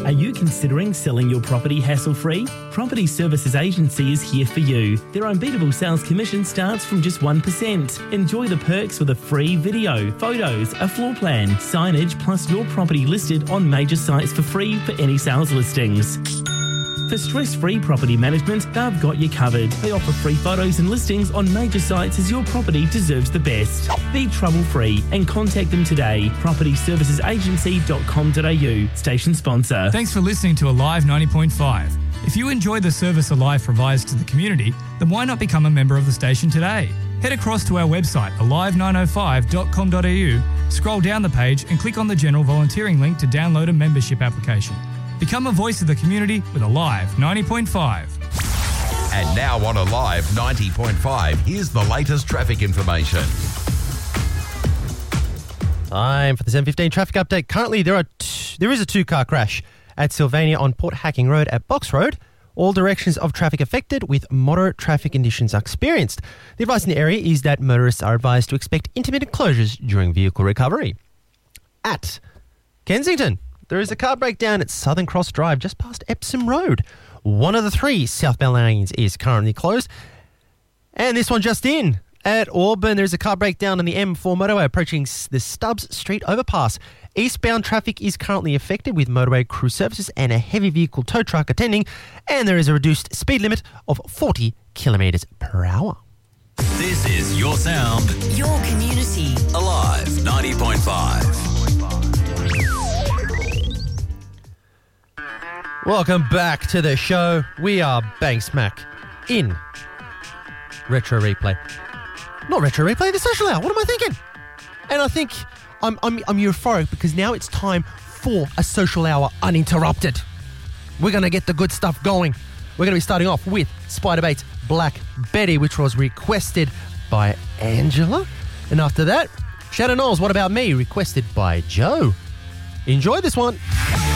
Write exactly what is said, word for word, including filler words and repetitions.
Are you considering selling your property hassle-free? Property Services Agency is here for you. Their unbeatable sales commission starts from just one percent. Enjoy the perks with a free video, photos, a floor plan, signage, plus your property listed on major sites for free for any sales listings. For stress-free property management, they've got you covered. They offer free photos and listings on major sites as your property deserves the best. Be trouble-free and contact them today. property services agency dot com dot a u, station sponsor. Thanks for listening to Alive ninety point five. If you enjoy the service Alive provides to the community, then why not become a member of the station today? Head across to our website, alive nine oh five dot com dot a u, scroll down the page and click on the general volunteering link to download a membership application. Become a voice of the community with Alive ninety point five. And now on Alive ninety point five, here's the latest traffic information. Time for the seven fifteen traffic update. Currently, there are t- there is a two-car crash at Sylvania on Port Hacking Road at Box Road. All directions of traffic affected with moderate traffic conditions are experienced. The advice in the area is that motorists are advised to expect intermittent closures during vehicle recovery. At Kensington, there is a car breakdown at Southern Cross Drive just past Epsom Road. One of the three southbound lanes is currently closed. And this one just in. At Auburn, there's a car breakdown on the M four motorway approaching the Stubbs Street overpass. Eastbound traffic is currently affected with motorway crew services and a heavy vehicle tow truck attending. And there is a reduced speed limit of forty kilometres per hour. This is your sound. Your community. Alive ninety point five. Welcome back to the show. We are bang smack in Retro Replay. Not Retro Replay, the social hour. What am I thinking? And I think I'm, I'm, I'm euphoric because now it's time for a social hour uninterrupted. We're going to get the good stuff going. We're going to be starting off with Spiderbait's Black Betty, which was requested by Angela. And after that, Shadow Knowles, What About Me, requested by Joe. Enjoy this one.